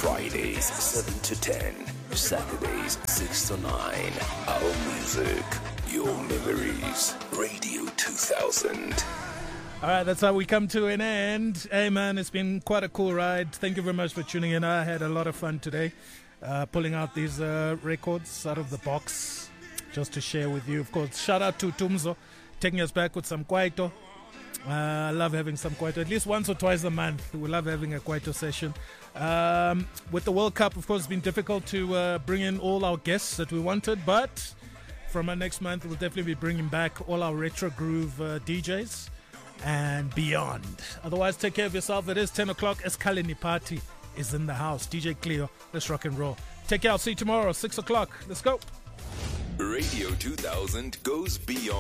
Fridays 7 to 10, Saturdays 6 to 9. Our music, your memories. Radio 2000. All right, that's how we come to an end. Hey, man, it's been quite a cool ride. Thank you very much for tuning in. I had a lot of fun today pulling out these records out of the box just to share with you. Of course, shout out to Tumzo taking us back with some Kwaito. I love having some Kwaito. At least once or twice a month, we love having a Kwaito session. With the World Cup, of course, it's been difficult to bring in all our guests that we wanted, but from our next month, we'll definitely be bringing back all our Retro Groove DJs and beyond. Otherwise, take care of yourself. It is 10 o'clock. Eskalini Party is in the house. DJ Cleo, let's rock and roll. Take care. I'll see you tomorrow, 6 o'clock. Let's go. Radio 2000 goes beyond.